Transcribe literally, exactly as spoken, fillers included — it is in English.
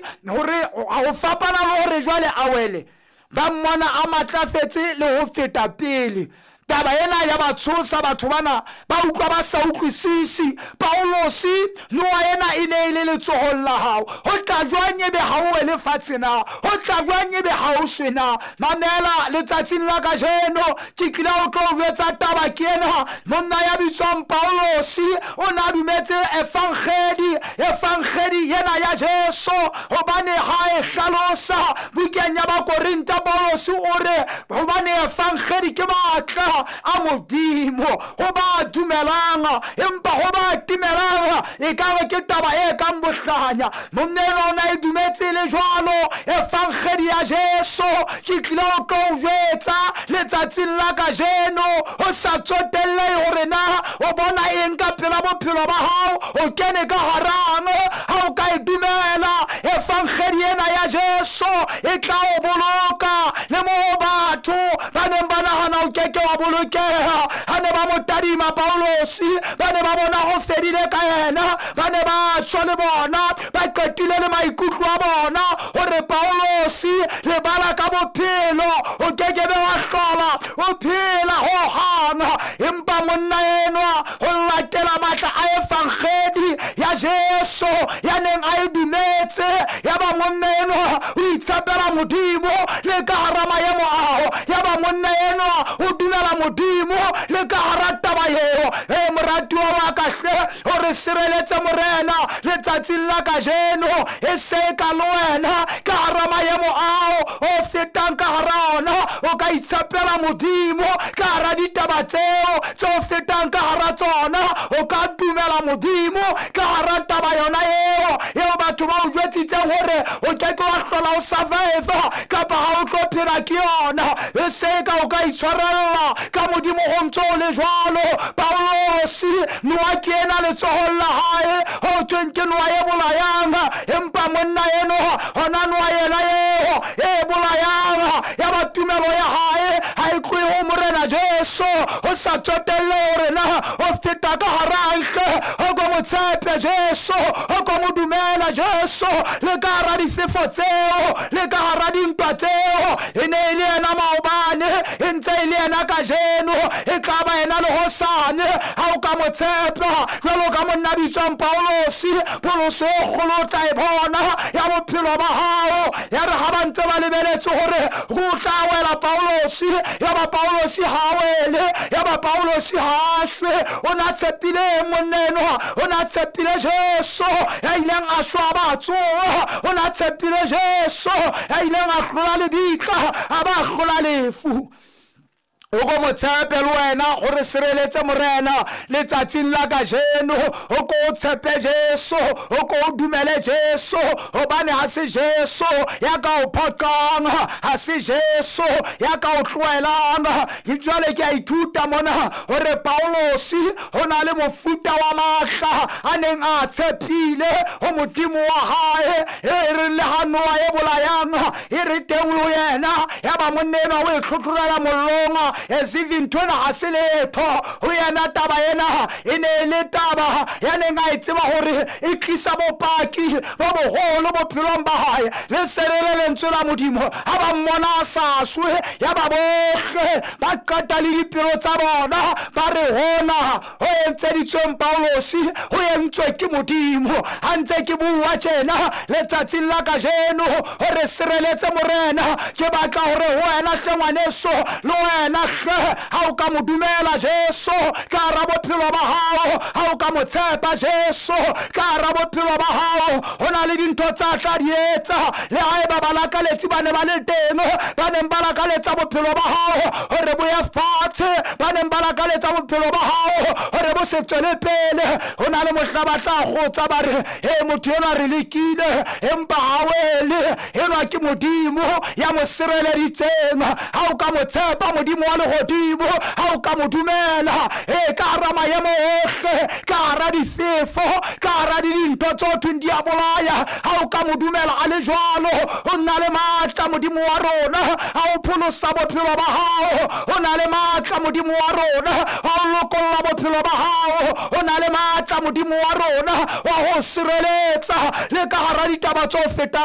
hore o fapana le hore jwale a wele ba mmona a matlafetse le ho feta pele. Taba ena ya ba tshosa batho bana ba utlwa ba sa utlwisisi. Paulos noa ena e ne ile letsohong la hao, ho tla jwang ebe ha o le fatshe na, ho tla jwang ebe ha o shena. Mamela letsatsing la kajeno ke tlile ho tlo botsa taba ke ena. Monna ya bitswang Paulos o na dumetse evangeli evangeli yena ya Jesu hobane ha e hlalosa bukeng ya ba Korinta. Paulos o re hobane evangeli ke matla a modimo ho ba dumelang, empa ho ba timelang e ka re ke taba e kang bohlanya. Moneno na e dumetse le jwalo evangeli ya Jesu ke tlile ho tlo jwetsa letsatsing la kajeno o sa tsotelle hore na o bona eng ka pela bophelo ba hao, o kene ka harang ha o ka e dumela evangeli ena ya Jesu e tla o boloka le mo batho ba neng ba nahana o keke wa bolokeha. Ha ne ba mo tadima Paulos ba ne ba bona ho fedile ka yena, ba ne ba tswa le bona ba qetile le maikutlo a bona hore Paulos le bala ka bophelo o keke be wa hlola o phela ho hana. Empa monna enwa ho latela matla a evangeli ya Jesu ya neng a e dumetse, ya ba monna enwa o itshapela modimo le ka hara maemo ao, ya ba monna enwa o dumela modimo le ka hara taba eo. E moratuwa wa ka hle hore sireletse morena letsatsing la kajeno e se ka le wena ka hara maemo ao o fetang ka hara ona, o ka itshapela modimo ka hara ditaba tseo tse o fetang ka hara tsona, o ka dumela modimo ka hara taba yona eo eo batho ba o jwetsitseng hore o keke wa hlola o survive kapa ha o tlo phela ke yona. E se ka o ka itshwarella ka modimo ho ntso le jwalo. Paulos noa ke ena letsohong la hae ho thweng ke noa e bolayang, empa monna eno hona noa ena eo e bolayang ya ba tumelo ya hae ha e tlohe ho morena Jesu. O sa tsotelle hore na o feta ka hara nkge, o ko mo tshepe Jesu, o ko mo dumela Jesu le ka hara difefo tseo le ka hara dintwa tseo. E ne e le ena maobane e ntse e le ena kajeno e tla ba ena le hosane ha o ka mo tshepa jwalo ka monna bitswang Paulos. Paulos e kgolo o tla e bona ya bophelo ba hao, ya re ha ba ntse ba lebeletse hore ho tla wela Paulos, ya ba Paulos ha wele, ya ba Paulos ha shwe. O na tshepile moneno, o na tshepile Jesu ya ileng a shwa batsoa, o na tshepile Jesu ya ileng a hlola le ditla a ba hlola lefu. O go mo tshepe le wena gore sireletse morena letsatsing la kajeno, o ko tshepe Jesu, o ko dumele Jesu hobane ha se Jesu ya ka o phokang, ha se Jesu ya ka o tloelang. Ke jwale ke a ithuta mona hore Paulos ho na le mofuta wa mahla a neng a tshepile ho modimo wa hae, e re le ha noa e bolayang e re teng ho yena, ya ba monnena o e tlhotlholela mollonga as if ntwana ha se letho ho yena. Taba ena e ne le taba ya neng a e tseba hore e tlisa bopaki ba boholo bophelong ba hae le serele lentswe la modimo. Ha ba mmona sa shwe, ya ba bohle ba qeta le dipelo tsa bona ba re hona ho entseditsweng Paulos ho entswe ke modimo. Ha ntse ke bua tjena letsatsing la kajeno hore sireletse morena, ke batla hore ho wena hle ngwaneso le wena hle ha o ka mo dumela Jesu ka hara bophelo ba hao, ha o ka mo tshepa Jesu ka hara bophelo ba hao, ho na le dintho tsa tla di etsa. Le haeba ba lakaletsi ba ne ba le teng, ba neng ba lakaletsa bophelo ba hao hore bo ye fatshe, ba neng ba lakaletsa bophelo ba hao hore bo se tswele pele. Ho na le mohlaba tla kgotsa ba re he motho ena re lekile, empa ha wele enwa ke modimo ya mo sireleditseng. Ha o ka mo tshepa modimo wa lehodimo, ha o ka mo dumela e ka hara maemo ohle, ka hara difefo, ka hara dintho tse thweng di a bolaya, ha o ka mo dumela a le jwalo, o na le matla modimo wa rona ha o pholosa bophelo ba hao, o na le matla modimo wa rona ha o lokolla bophelo ba hao, o na le matla modimo wa rona wa ho sireletsa le ka hara ditaba tse fetang